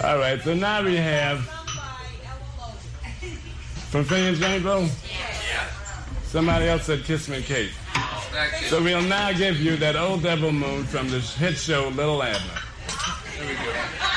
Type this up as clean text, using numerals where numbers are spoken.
All right, so now we have from Finian's Rainbow. Yeah. Somebody else said Kiss Me Kate. So we'll now give you that Old Devil Moon from the hit show Little Abner. Here we go.